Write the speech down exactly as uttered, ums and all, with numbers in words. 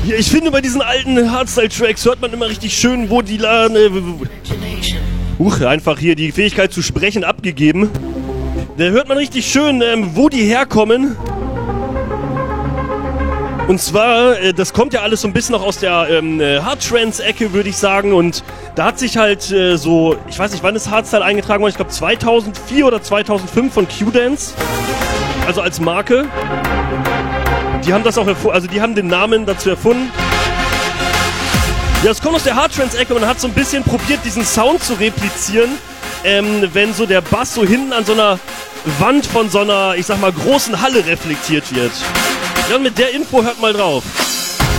Ja, ich finde, bei diesen alten Hardstyle-Tracks hört man immer richtig schön, wo die Laden... Äh, Huch, einfach hier die Fähigkeit zu sprechen abgegeben. Da hört man richtig schön, ähm, wo die herkommen. Und zwar, äh, das kommt ja alles so ein bisschen noch aus der ähm, Hardtrance-Ecke, würde ich sagen. Und da hat sich halt äh, so, ich weiß nicht, wann ist Hardstyle eingetragen worden? Ich glaube zweitausendvier oder zweitausendfünf von Q-Dance. Also als Marke. Die haben das auch erfunden, also die haben den Namen dazu erfunden. Ja, es kommt aus der Hardtrance-Ecke und man hat so ein bisschen probiert, diesen Sound zu replizieren, ähm, wenn so der Bass so hinten an so einer Wand von so einer, ich sag mal, großen Halle reflektiert wird. Ja, und mit der Info hört mal drauf.